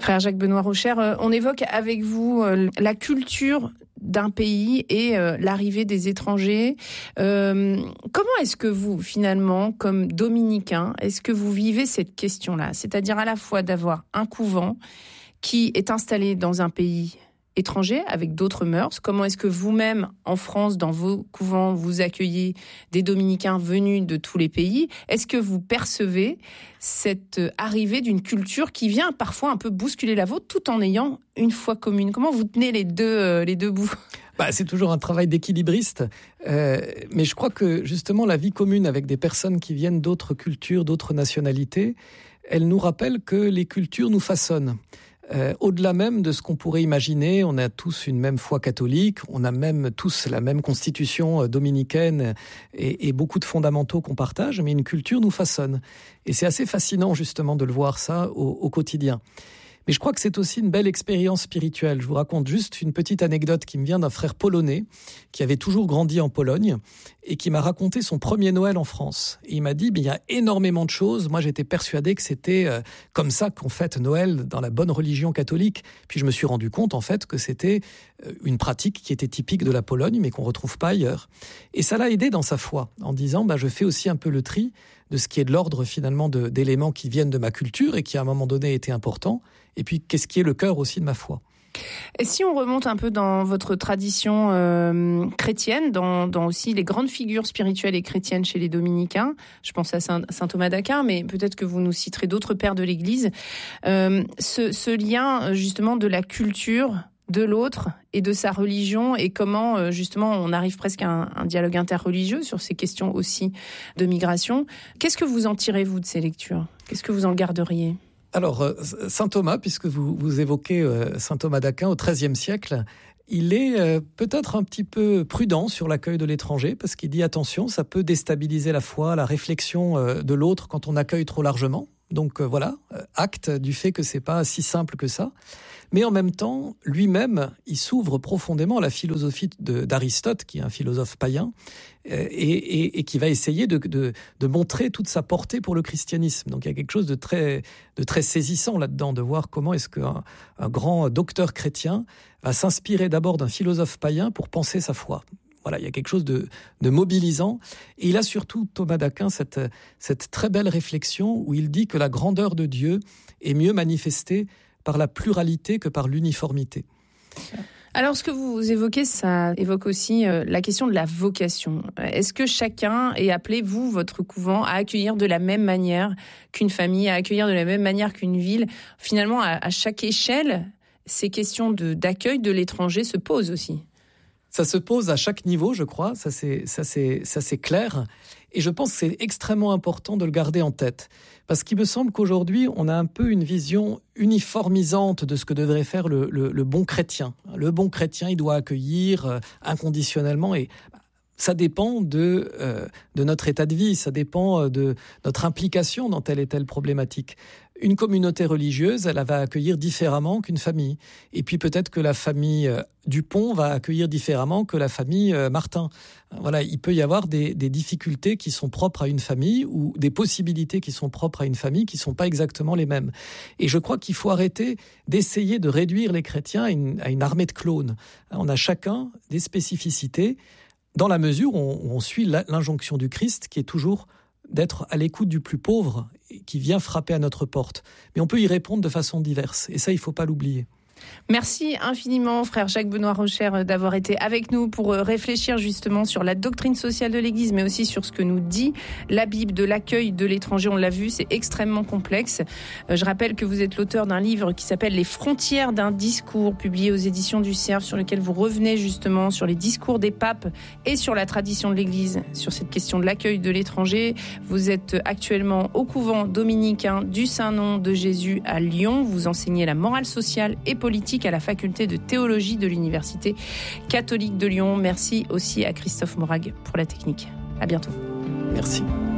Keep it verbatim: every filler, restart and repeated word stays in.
Frère Jacques Benoît Rocher, on évoque avec vous la culture d'un pays et euh, l'arrivée des étrangers. Euh, comment est-ce que vous, finalement, comme dominicain, est-ce que vous vivez cette question-là ? C'est-à-dire à la fois d'avoir un couvent qui est installé dans un pays étranger, avec d'autres mœurs. Comment est-ce que vous-même, en France, dans vos couvents, vous accueillez des dominicains venus de tous les pays ? Est-ce que vous percevez cette arrivée d'une culture qui vient parfois un peu bousculer la vôtre, tout en ayant une foi commune ? Comment vous tenez les deux, euh, les deux bouts ? Bah, c'est toujours un travail d'équilibriste, euh, mais je crois que justement la vie commune avec des personnes qui viennent d'autres cultures, d'autres nationalités, elle nous rappelle que les cultures nous façonnent. Euh, au-delà même de ce qu'on pourrait imaginer, on a tous une même foi catholique, on a même tous la même constitution dominicaine et, et beaucoup de fondamentaux qu'on partage, mais une culture nous façonne. Et c'est assez fascinant justement de le voir ça au, au quotidien. Mais je crois que c'est aussi une belle expérience spirituelle. Je vous raconte juste une petite anecdote qui me vient d'un frère polonais qui avait toujours grandi en Pologne et qui m'a raconté son premier Noël en France. Et il m'a dit, il y a énormément de choses. Moi, j'étais persuadé que c'était euh, comme ça qu'on fête Noël dans la bonne religion catholique. Puis je me suis rendu compte, en fait, que c'était une pratique qui était typique de la Pologne, mais qu'on ne retrouve pas ailleurs. Et ça l'a aidé dans sa foi, en disant, bah, je fais aussi un peu le tri de ce qui est de l'ordre, finalement, de, d'éléments qui viennent de ma culture et qui, à un moment donné, étaient importants. Et puis, qu'est-ce qui est le cœur aussi de ma foi ? Et si on remonte un peu dans votre tradition euh, chrétienne, dans, dans aussi les grandes figures spirituelles et chrétiennes chez les dominicains, je pense à Saint, Saint Thomas d'Aquin, mais peut-être que vous nous citerez d'autres pères de l'Église, euh, ce, ce lien justement de la culture de l'autre et de sa religion, et comment justement on arrive presque à un, un dialogue interreligieux sur ces questions aussi de migration. Qu'est-ce que vous en tirez, vous, de ces lectures ? Qu'est-ce que vous en garderiez ? Alors, euh, saint Thomas, puisque vous, vous évoquez euh, saint Thomas d'Aquin au treizième siècle, il est euh, peut-être un petit peu prudent sur l'accueil de l'étranger, parce qu'il dit attention, ça peut déstabiliser la foi, la réflexion euh, de l'autre quand on accueille trop largement. Donc euh, voilà, euh, acte du fait que c'est pas si simple que ça. Mais en même temps, lui-même, il s'ouvre profondément à la philosophie de, d'Aristote, qui est un philosophe païen, et, et, et qui va essayer de, de, de montrer toute sa portée pour le christianisme. Donc il y a quelque chose de très, de très saisissant là-dedans, de voir comment est-ce qu'un un grand docteur chrétien va s'inspirer d'abord d'un philosophe païen pour penser sa foi. Voilà, il y a quelque chose de, de mobilisant. Et il a surtout, Thomas d'Aquin, cette, cette très belle réflexion où il dit que la grandeur de Dieu est mieux manifestée par la pluralité que par l'uniformité. Alors, ce que vous évoquez, ça évoque aussi euh, la question de la vocation. Est-ce que chacun est appelé, vous, votre couvent, à accueillir de la même manière qu'une famille, à accueillir de la même manière qu'une ville ? Finalement, à, à chaque échelle, ces questions de, d'accueil de l'étranger se posent aussi. Ça se pose à chaque niveau, je crois, ça c'est, ça c'est, ça c'est clair. Et je pense que c'est extrêmement important de le garder en tête. Parce qu'il me semble qu'aujourd'hui, on a un peu une vision uniformisante de ce que devrait faire le, le, le bon chrétien. Le bon chrétien, il doit accueillir euh, inconditionnellement. Et ça dépend de, euh, de notre état de vie, ça dépend de notre implication dans telle et telle problématique. Une communauté religieuse, elle va accueillir différemment qu'une famille. Et puis peut-être que la famille Dupont va accueillir différemment que la famille Martin. Voilà, il peut y avoir des, des difficultés qui sont propres à une famille ou des possibilités qui sont propres à une famille qui ne sont pas exactement les mêmes. Et je crois qu'il faut arrêter d'essayer de réduire les chrétiens à une, à une armée de clones. On a chacun des spécificités dans la mesure où on, où on suit l'injonction du Christ qui est toujours d'être à l'écoute du plus pauvre qui vient frapper à notre porte. Mais on peut y répondre de façon diverse. Et ça, il ne faut pas l'oublier. Merci infiniment, frère Jacques Benoît Rocher, d'avoir été avec nous pour réfléchir justement sur la doctrine sociale de l'Église, mais aussi sur ce que nous dit la Bible de l'accueil de l'étranger. On l'a vu, c'est extrêmement complexe. Je rappelle que vous êtes l'auteur d'un livre qui s'appelle « Les frontières d'un discours », publié aux éditions du Cerf, sur lequel vous revenez justement sur les discours des papes et sur la tradition de l'Église, sur cette question de l'accueil de l'étranger. Vous êtes actuellement au couvent dominicain du Saint-Nom de Jésus à Lyon. Vous enseignez la morale sociale et politique politique à la faculté de théologie de l'Université catholique de Lyon. Merci aussi à Christophe Morag pour la technique. À bientôt. Merci.